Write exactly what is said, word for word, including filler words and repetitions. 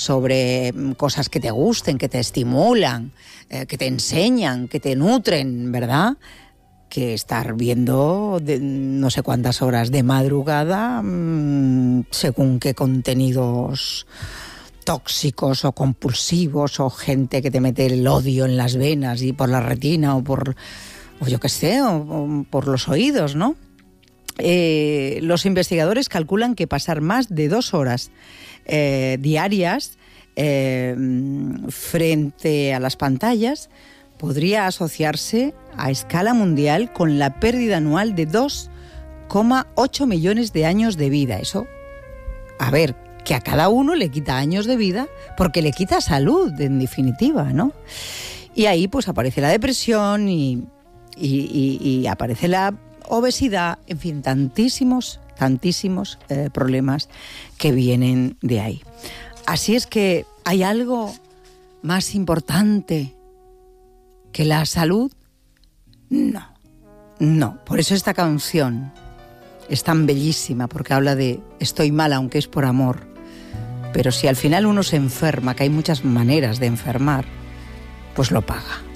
sobre cosas que te gusten, que te estimulan, eh, que te enseñan, que te nutren, ¿verdad? Que estar viendo de no sé cuántas horas de madrugada mmm, según qué contenidos tóxicos o compulsivos, o gente que te mete el odio en las venas y por la retina o por, o yo qué sé, o, o por los oídos, ¿no? Eh, los investigadores calculan que pasar más de dos horas eh, diarias eh, frente a las pantallas podría asociarse a escala mundial con la pérdida anual de dos coma ocho millones de años de vida. Eso, a ver, que a cada uno le quita años de vida porque le quita salud, en definitiva, ¿no? Y ahí pues aparece la depresión y, y, y, y aparece la obesidad, en fin, tantísimos, tantísimos eh, problemas que vienen de ahí. Así es que hay algo más importante que la salud. No, no. Por eso esta canción es tan bellísima, porque habla de estoy mal aunque es por amor. Pero si al final uno se enferma, que hay muchas maneras de enfermar, pues lo paga.